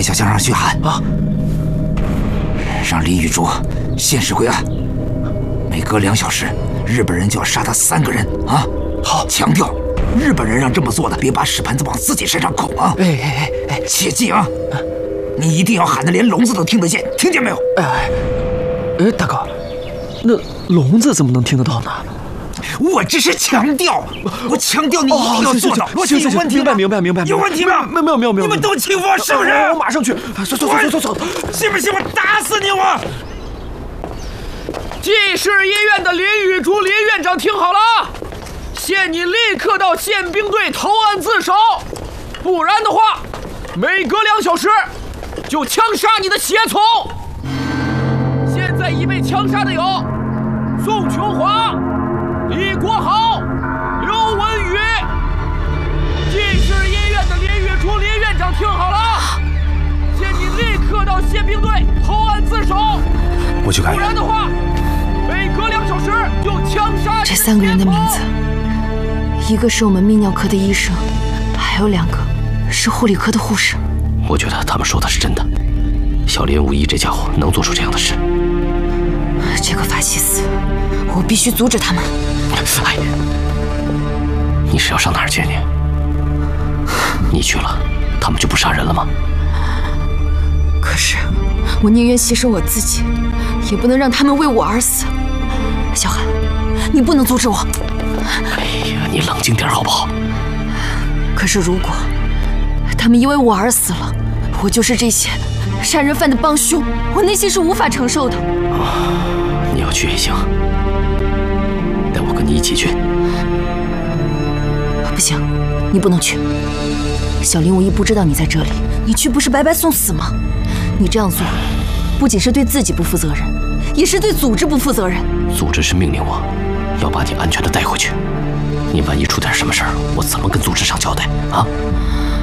小将上去喊啊，让李雨竹现实归案，每隔2小时，日本人就要杀他3个人啊！好，强调，日本人让这么做的，别把屎盆子往自己身上拱啊！哎，切记啊！你一定要喊得连聋子都听得见，听见没有？ 大哥，那聋子怎么能听得到呢？ 我只是强调，我强调你一定要做到。逻辑有问题吗？ 明白。 有问题吗？ 没有。 你们都欺负我是不是？ 我马上去。走。 信不信我打死你我？ 济世医院的林雨竹林院长，听好了，限你立刻到宪兵队投案自首，不然的话，每隔2小时就枪杀你的血统。现在已被枪杀的有宋琼华、李国豪、刘文宇。济世医院的林雨竹林院长，听好了，限你立刻到宪兵队投案自首， 我去看。 不然的话，每隔2小时就枪杀。 这3个人的名字，一个是我们泌尿科的医生，还有2个是护理科的护士。 我觉得他们说的是真的，小林无一这家伙能做出这样的事。 这个法西斯，我必须阻止他们。 哎，你是要上哪儿去你？你去了，他们就不杀人了吗？ 可是，我宁愿牺牲我自己，也不能让他们为我而死。小韩，你不能阻止我。 哎呀，你冷静点好不好？ 可是如果他们因为我而死了，我就是这些杀人犯的帮凶，我内心是无法承受的。 你要去也行，带我跟你一起去。 不行，你不能去。小林无一不知道你在这里，你去不是白白送死吗？你这样做，不仅是对自己不负责任，也是对组织不负责任。 组织是命令我要把你安全的带回去，你万一出点什么事儿，我怎么跟组织上交代啊？